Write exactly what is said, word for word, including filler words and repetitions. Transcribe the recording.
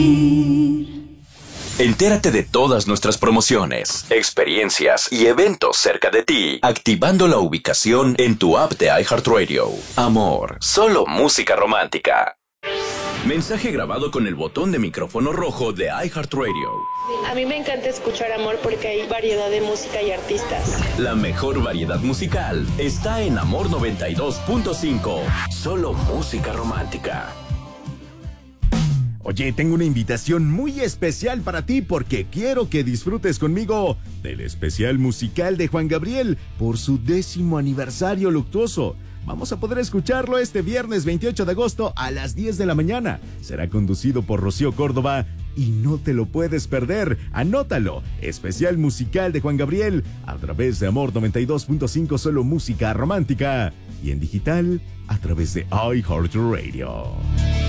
Entérate de todas nuestras promociones, experiencias y eventos cerca de ti, activando la ubicación en tu app de iHeartRadio. Amor, solo música romántica. Mensaje grabado con el botón de micrófono rojo de iHeartRadio. A mí me encanta escuchar Amor porque hay variedad de música y artistas. La mejor variedad musical está en Amor noventa y dos punto cinco. Solo música romántica. Oye, tengo una invitación muy especial para ti porque quiero que disfrutes conmigo del especial musical de Juan Gabriel por su décimo aniversario luctuoso. Vamos a poder escucharlo este viernes veintiocho de agosto a las diez de la mañana. Será conducido por Rocío Córdoba y no te lo puedes perder. Anótalo. Especial musical de Juan Gabriel a través de Amor noventa y dos punto cinco, solo música romántica. Y en digital a través de iHeartRadio.